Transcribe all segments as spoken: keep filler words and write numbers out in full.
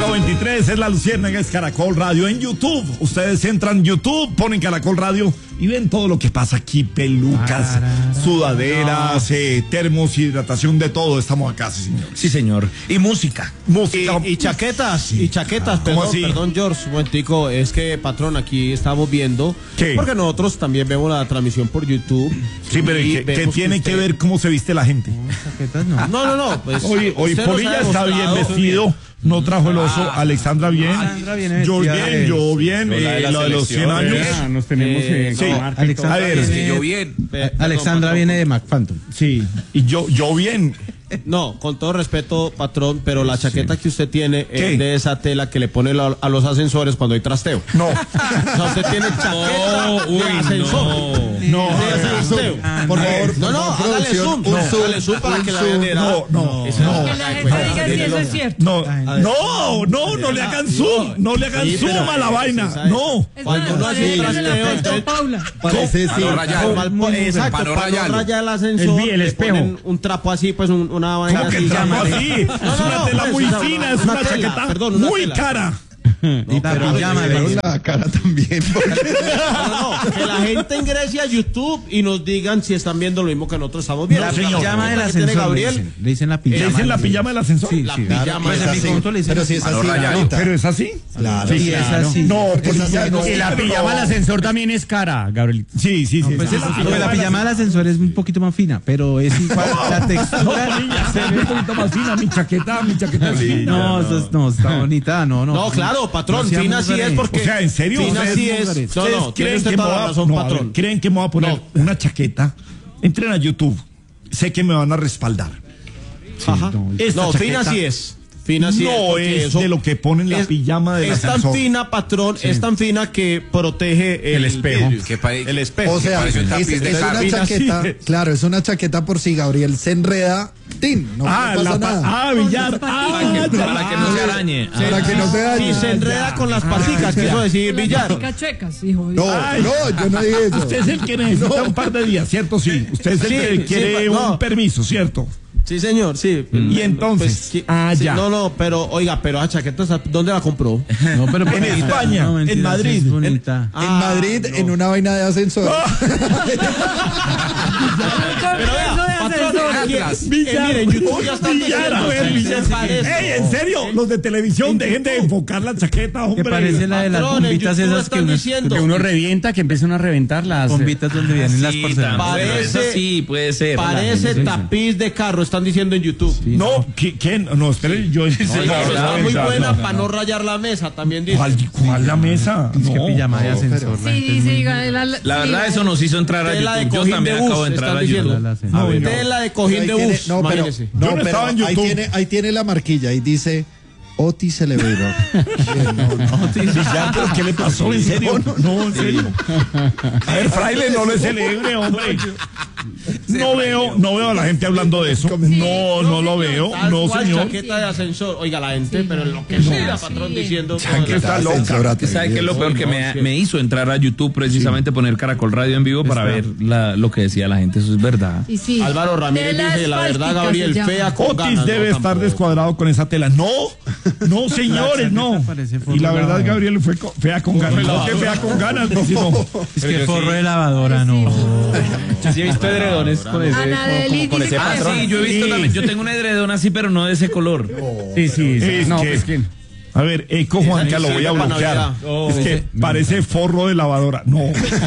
cinco veintitrés, es la Luciérnaga, es Caracol Radio en YouTube. Ustedes entran en YouTube, ponen Caracol Radio y ven todo lo que pasa aquí, pelucas, sudaderas, eh, termos, hidratación, de todo. Estamos acá, sí, señor. Sí, señor. Y música. Música. Y, y chaquetas, Sí. y chaquetas, Ah, ¿cómo perdón, así? perdón, George, un momentico, es que, patrón, aquí estamos viendo, ¿Qué? porque nosotros también vemos la transmisión por YouTube. Sí, pero y ¿qué, qué vemos tiene usted- que ver cómo se viste la gente? Chaquetas no. No, no, no, pues... Hoy, hoy usted nos Polilla ha está bien demostrado- vestido, no trajo el oso. Alexandra bien. Alexandra viene Yo vestida bien, de- yo bien. Yo la de eh, la lo de los cien selección, años. eh. Nos tenemos Eh, en sí. Dinamarca y Alexandra A ver, viene, Es que yo bien. Pe- Alexandra perdón, viene de McPhantom. Sí, y yo, yo bien. No, con todo respeto, patrón, pero la chaqueta que usted tiene ¿Qué? es de esa tela que le pone la- a los ascensores cuando hay trasteo. No, O sea, usted tiene chaqueta No, uy, de ascensor. no, De trasteo. por favor. No, no, hágale zoom, un zoom, hágale zoom para un que la zoom, vean de no, no, Esa- no. Que la gente diga si eso es cierto. No, no, no, no le hagan zoom, no le hagan Sí, pero- zoom a la vaina, ¿sabes? no. Es Cuando más, uno hace un parece que se la trasteo, prestó entonces- Paula. Parece, sí. Para no rayar. Para no- exacto, Para no para no rayarlo. rayar el ascensor, El vi- el le espejo. ponen un trapo así, pues un- una vaina ¿Cómo que así. trapo llámale. así? Es una tela pues, muy una- fina, es una una tela, chaqueta perdón, una muy tela. cara. Y pero llámale. la cara también. No, no, no, que la gente ingrese a YouTube y nos digan si están viendo lo mismo que nosotros estamos viendo. No, La señor. Pijama del chaqueta que tiene ascensor. Le Gabriel, dicen, le dicen la ¿Le pijama. dicen la pijama del ascensor? Sí, la sí. pijama Pues es en mi así. conjunto le dicen. Pero si es Para no así, rayar. Anita. ¿Pero es así? Claro, Sí, es así. No, pues Esa ya sí, no. Y la pijama del ascensor también es cara, Gabriel. Sí, sí, sí. Pues esa es- es la pues la pijama pijama del ascensor es un poquito más fina, pero es igual la No, textura. Polilla, se ve un poquito más fina mi chaqueta, mi chaqueta sí. No, eso es- no, está bonita, no, no. No, claro, patrón, No seamos fina sí es vulgares. porque... O sea, ¿en serio? Fina ¿Ustedes- sí es... vulgares. No, ¿Ustedes no, tiene creen usted que me toda voy la a- razón, no, a ver, patrón. ¿creen que me voy a poner una chaqueta? Entren a YouTube. Sé que me van a respaldar. Ajá. no, Esta No, fina chaqueta sí es. Fina sí no porque es eso de lo que ponen la es- pijama del Es tan ascensor. fina, patrón, es tan fina que protege el, El espejo. vidrio. Que pare- El espejo. O sea, parece un es, tapiz es de una carne. chaqueta, Sí. claro, es una chaqueta por si Gabriel se enreda, ¡tin! No Ah, pasa la pa- nada. ah, billar. Ah, Para que, ya. para que no se arañe. Para que no se dañe. Si se enreda con las paticas, quiso decir Las billar. paticas checas, hijo. No, Ay. no, yo no dije eso. Usted es el que necesita un par de días, ¿cierto? Sí. Usted es el Sí, que sí, quiere pa- no. un permiso, ¿cierto? Sí, señor, sí. Y entonces, qui- ah, sí, ya. No, no, pero, oiga, pero esa chaqueta, ¿sa- ¿dónde la compró? No, pero En bonita. España, No, mentira, en Madrid, sí es en- bonita. En Ah, Madrid, no. en una vaina de ascensor. Pero vea, patrón, aquí- Atlas. eh, miren, YouTube ya está Billar, a ver, diciendo, billar. se parece. Ey, en serio, los de televisión, dejen de enfocar la chaqueta, hombre. Que parece la de las Patrón, en bombitas YouTube esas que están uno, diciendo. Que uno revienta, que empiezan a reventar las... bombitas donde vienen las Sí, porcelanas. también. Parece- Eso sí, puede ser. Parece tapiz de carro, están diciendo en YouTube. No, ¿qué- ¿quién? No, espere, yo... No, No, está no, muy no, buena no, para no rayar la mesa, también dice. ¿Cuál, cuál la mesa? Es que No. pijama de ascensor. la Sí, gente es sí, muy- diga, la, La verdad, eso nos hizo entrar a Tela de YouTube. Yo cojín también de bus, acabo de entrar están a diciendo. YouTube. La cena. No, no. Tela de cojín Ahí de tiene- bus, no, pero, imagínese. no, Yo no pero estaba en ahí YouTube. tiene, ahí tiene la marquilla, ahí dice Otis Elevator. Bien, no, no. Ya, pero ¿qué le pasó? ¿En serio? No, en serio. A ver, fraile, no le celebre, hombre. No veo, no veo a la gente hablando de eso. No, no lo veo. Tal No, cual, señor. chaqueta de ascensor. Oiga, la gente, Sí, pero no. lo que No. sea, patrón, Sí. diciendo. Chaqueta Está loca. ascensor atrevido. ¿Sabe qué es lo peor? Que me, me hizo entrar a YouTube precisamente poner Caracol Radio en vivo para ver la, lo que decía la gente. Eso es verdad. Y sí. Álvaro Ramírez Tela dice, la verdad, asfáltica Gabriel, se llama. fea con Otis ganas. debe no, estar tampoco. descuadrado con esa tela. No, no, señores, no. parece Y forro la verdad, lavadora. Gabriel fue co- fea con ganas. No, que fea con ganas, no, sino. Es que forro de lavadora, no. Yo sí he visto edredones con ese, Ana como- Deli como con dice ese que- Ah, patrón. sí, yo he visto Sí. también. Yo tengo un edredón así, pero no de ese color. Sí, sí, sí. Es No, que- pues que... A ver, Eco Juanca, lo voy a para bloquear. Navidad. Es que parece forro de lavadora. No.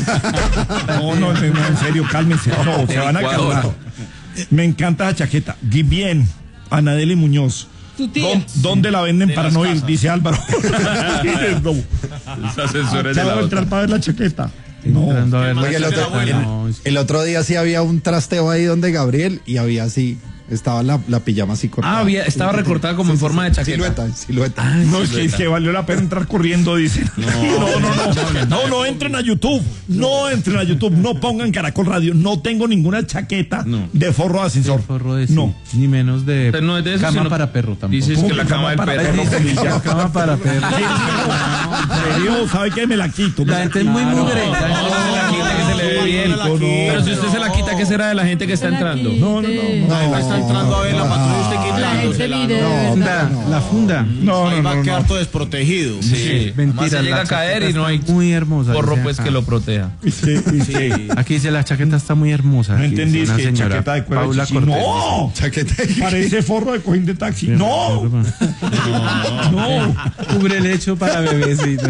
No, no, no, en serio, cálmense. No, se van a Ecuador. calmar. Me encanta la chaqueta. Bien, Anadeli Muñoz. Tu tía. ¿Dó- ¿Dónde la venden para las no ir? casas. Dice Álvaro. No. Los ascensores Ya de la voy a otra. entrar para ver la chaqueta. No. Entrando a ver la- Oye, el otro, No, el, el otro día sí había un trasteo ahí donde Gabriel y había así, estaba la, la pijama así cortada. Ah, había, estaba recortada como en forma de chaqueta. Silueta, silueta. No, es que, es que valió la pena entrar corriendo, dice. No, no, no. No, no entren a YouTube. No entren a YouTube. No pongan Caracol Radio. No tengo ninguna chaqueta No. de forro de ascensor. forro de sí, No. ni menos de Pero no es de eso, cama sino- para perro tampoco. Dices ¿Cómo que la que cama del cama para perro. perro? Cama para perro. En serio, ¿sabe qué? Me la quito. me La gente es muy quito. mugre. No, no, la gente que se le ve bien. patrón, la quita. Pero si usted se la quita, ¿qué será de la gente que está Se la entrando? quite. No, no, no. Ahí va a estar entrando a ver la patrulla y usted La gente quitándosela, mire, de ¿no? verdad. no, La funda. No, Ahí no, va a no, quedar no. todo desprotegido. Sí, Mentira, Más se llega la a caer y no hay chaqueta está muy hermosa. forro dice pues acá. que lo proteja. Sí, sí. Sí. Aquí dice la chaqueta está muy hermosa. No Aquí entendí, dice es una que señora, chaqueta de cuero. Paula chichi. Cortés. No, Chaqueta. parece forro de cojín de taxi. No, no. Cubre el hecho para bebecito.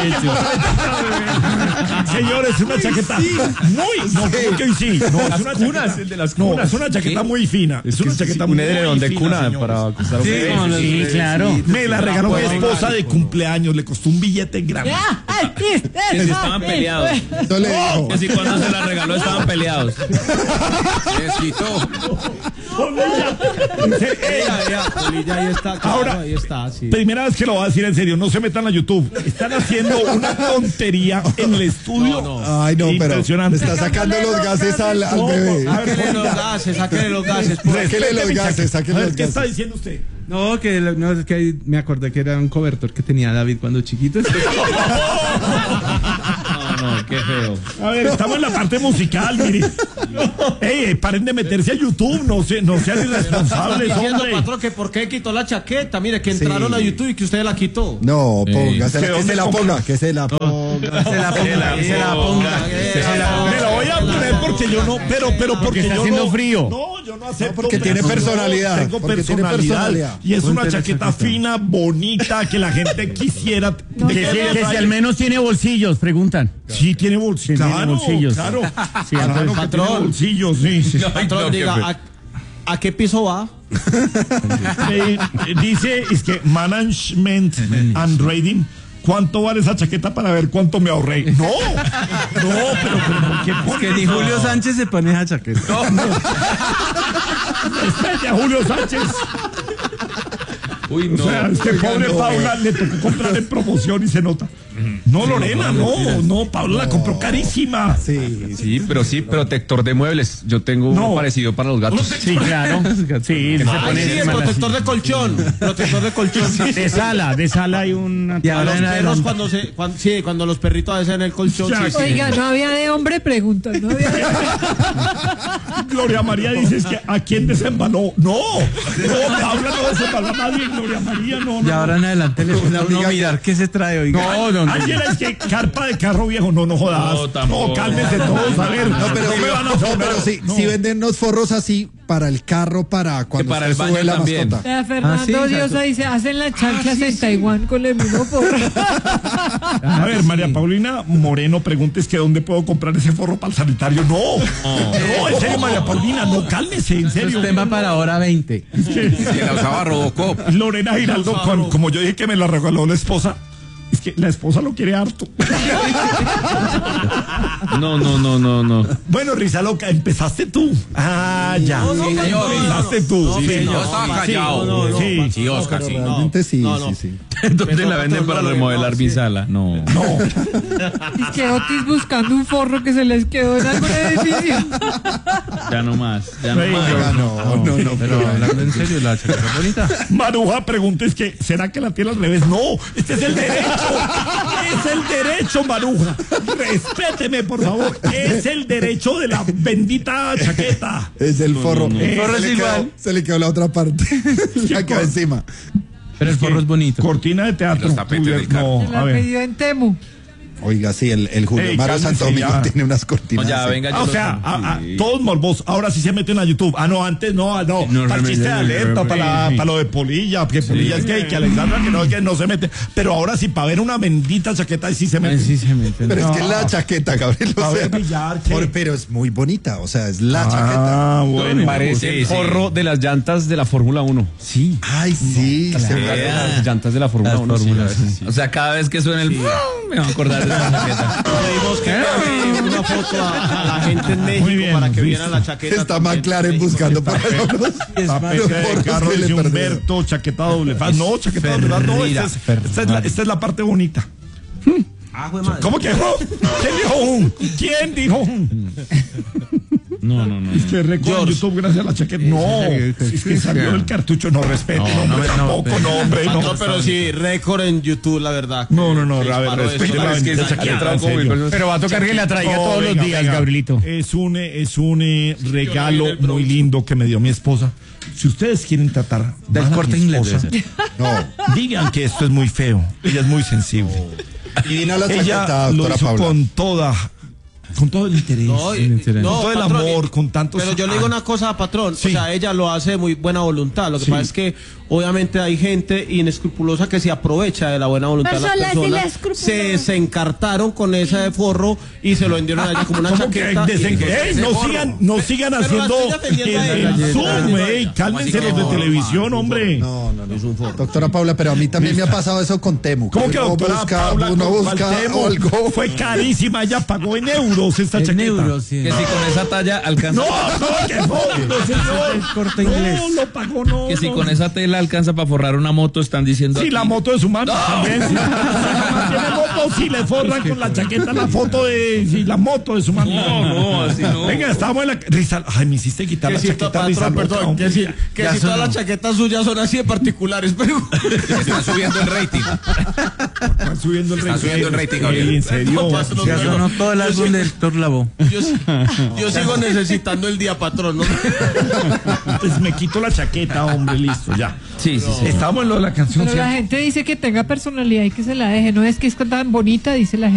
Señores, es una chaqueta muy, no, ¿cómo que sí? No, es una chaqueta, el de las no, cunas. es una chaqueta muy fina. Es una chaqueta un muy edredón de fina, cuna señores. para acostar a un Sí, bebé. como los Sí. bebés. Sí. claro. Me la regaló mi esposa de cumpleaños, le costó un billete grande. Ah, ay, sí, Que si eso, estaban sí, peleados. pues. Yo le digo. Que si cuando se la regaló estaban peleados. Ella, ella, Polilla, ahí está, claro, Ahora, ahí está, sí. Primera vez que lo voy a decir en serio, no se metan a YouTube. Están haciendo una tontería en el estudio. No, no. Ay, no, pero Impresionante. le está sacando los gases al, al No, bebé. a ver, Sáquele los gases, sáquele los gases. por- Sáquele los gases, A sáquele ver, los ¿qué está gases. diciendo usted? No, que, lo- no, es que me acordé que era un cobertor que tenía David cuando chiquito. No, no, qué feo. A ver, estamos en la parte musical, mire. Ey, paren de meterse a YouTube, no, se, no sean irresponsables, Diciendo, hombre. patrón, que por qué quitó la chaqueta. Mire, que entraron a YouTube y que usted la quitó. No, póngasela, ¿Que que dónde se la compra? ponga, que se la ponga. Se la ponga, que se la ponga. Se la- Me la voy a poner porque yo no, pero, pero porque está yo haciendo no, frío. No, yo no acepto. porque tiene pero personalidad, Tengo porque tiene personalidad. personalidad. Y es una Ponte la chaqueta chaqueta. fina, bonita, que la gente quisiera. No, ¿De Que, qué si, me que si trae? al menos tiene bolsillos, preguntan. Sí, tiene bolsillos. Tiene Claro, bolsillos. claro. Sí, claro entonces, que patrón. tiene bolsillos, sí, sí. Patrón, no, qué diga, feo. ¿a, a qué piso va? Eh, eh, dice, es que management and rating. ¿Cuánto vale esa chaqueta para ver cuánto me ahorré? No, no, pero, pero ¿por qué Es pones que ni eso? Julio Sánchez se pone esa chaqueta. Espérate a Julio Sánchez. Uy, O sea, es que pobre Paula le tocó comprar en promoción y se nota. No, Lorena, no, no, Paula la compró carísima. Sí, Sí, pero sí, protector de muebles. Yo tengo No. uno parecido para los gatos. Sí, claro. Sí, se Ay, pone sí, el encima de la protector de colchón. Protector de colchón. silla. De sala, de sala hay una. Y A ahora los en perros adelante. cuando se, cuando, sí, cuando los perritos a veces en el colchón. Ya, Sí, sí. Oiga, no había de hombre, pregunta. No había de... Gloria María dice es que ¿a quién desembaló? No, no, Paula no desembaló a nadie, Gloria María, no, no. Y ahora en adelante le pone a uno a mirar qué se trae, oiga. No, no, no. Alguien es que carpa de carro viejo, no, no jodas. No, tampoco. No, cálmense todos, a ver. No, pero, me van a no, funar. pero sí, No. si venden unos forros así para el carro, para cuando para usted el sube baño la también. mascota. Vea, Fernando Ah, sí, Diosa exacto. dice, hacen las chanclas en Taiwán con el mismo forro. A ver, María Paulina Moreno, preguntes que dónde puedo comprar ese forro para el sanitario. No, no, en serio, María Paulina, no, cálmese, en Eso serio. es tema para hora veinte. Si la usaba Robocop. Lorena Giraldo, con- como yo dije que me la regaló la esposa, es que la esposa lo quiere harto. No, no, no, no, no. Bueno, Risa Loca, empezaste tú. Ah, ya. No, no, no, no, empezaste tú. no, Sí, sí, no, no, estaba sí, callado. no, no, Sí. no, Sí, Oscar, pero sí. Realmente sí, no, no. sí, sí. ¿Dónde Pero, la venden patrón, para no, remodelar no, mi sí. sala? No. No. Es que Otis buscando un forro que se les quedó en algún edificio. Ya no más. Ya no Sí, más. Oiga, no, no, no, Pero pero hablando en serio, la chaqueta es bonita. Maruja pregunta es que, ¿será que la tiene al revés? No, este es el derecho. Es el derecho, Maruja. Respéteme, por favor. Es el derecho de la bendita chaqueta. es el forro. no. Se, Forro le es quedó, igual. se le quedó la otra parte. La quedó encima. Pero el forro es bonito. Cortina de teatro. Y los tapetes Tú, del carro. no, Se a la ver. pidió en Temu. Oiga, sí, el, el Julio Ey, Mara cálmese Santo Domingo ya. tiene unas cortinas. No, ya, así. venga. Ah, yo o lo- sea, a- a- Sí. todos morbosos. Ahora sí se meten a YouTube. Ah, no, antes no, no. No, para el chiste de no, no, alerta, no, para, sí. para lo de Polilla, que Polilla es gay, que Alexandra que no, que no se mete. Pero ahora sí, para ver una bendita chaqueta, ahí sí se mete. Sí, se meten. Pero es que la chaqueta, Gabriel. O A ver, sea, Villar, ¿qué? por- pero es muy bonita. O sea, es la chaqueta. Ah, bueno. Parece Sí, el sí. forro de las llantas de la Fórmula uno. Sí. Ay, sí. se Claro, ve- las llantas de la Fórmula Las uno. sí, fórmulas, sí, sí. sí. O sea, cada vez que suena el... Me va a acordar de esa chaqueta. Pedimos que envíe una foto a, a la gente en México bien, para que listo. vieran la chaqueta. Está también. McLaren México, buscando sí, para está. nosotros. Tapete Los de forros carro que le dice perdieron. Humberto, chaqueta doble faz. No, chaqueta doble faz, no. Esta es, esta, es la, esta es la parte bonita. Ah, jue madre. ¿Cómo que no? ¿Quién dijo un? ¿Quién dijo un? No, no, no. Es que récord en YouTube gracias a la chaqueta. No, es que salió el cartucho, no respeto. No, no, hombre, tampoco, no, hombre. Patrón, No, pero sí, récord en YouTube, la verdad. no, no, no, Se a ver, disparó esto, respete la la verdad. bendita chaqueta, en serio. Pero va a tocar que la traiga No, todos los venga, días, venga. Gabrielito. Es un, eh, es un eh, regalo muy lindo que me dio mi esposa. Si ustedes quieren tratar Del mal a Corte mi Inglés esposa, debe No. digan que esto es muy feo. Ella es muy sensible. Divina la Ella chaqueta, lo doctora hizo Paula. con toda, con todo el interés, No, con y- no, todo el patrón, amor, y- con tantos. Pero yo le digo una cosa, patrón. Sí. O sea, ella lo hace de muy buena voluntad. Lo que Sí. pasa es que, obviamente, hay gente inescrupulosa que se aprovecha de la buena voluntad de las Personas personas. inescrupulosas. Se, se encartaron con ese forro y se lo vendieron a ella como una ¿Cómo que chaqueta. y- desen- ese Ey, no forro. sigan, no sigan Pero la haciendo estoy defendiendo a el, ella, el la estoy Zoom, defendiendo a ey, ella. cálmense Así los que de no, televisión, hombre. No, no, no. Doctora Paula, pero a mí también me ha pasado eso con Temu. ¿Cómo que uno doctora busca, Paula uno con busca Valtemo? algo. Fue carísima, ella pagó en euros esta chaqueta. sí. Que si con esa talla alcanza. No, no, que no, no, señor. El Corte Inglés. No, lo pagó, no. Que si no. con esa tela alcanza para forrar una moto, están diciendo. Sí, aquí. la moto de su mami también. Si tiene moto, si le forran con la chaqueta la foto de. Si la moto de su mami. No, no, así no. Venga, estábamos en la. Rizal, ay, me hiciste quitar Que la si, chaqueta, patrón, Rizal. perdón, loca, que si, que Ya si todas sonó. las chaquetas suyas son así de particulares, pero... Está subiendo el rating. Están subiendo el Está rating. subiendo el rating, Ey, Gabriel. en serio. No, patrón, O sea, no, No, todo el álbum de Héctor Lavoe. Yo, yo sigo necesitando el día, patrón. ¿no? Pues me quito la chaqueta, hombre, listo, ya. Sí, sí, sí. Estábamos en lo de la canción. Pero la ¿cierto? gente dice que tenga personalidad y que se la deje. No es que es tan bonita, dice la gente.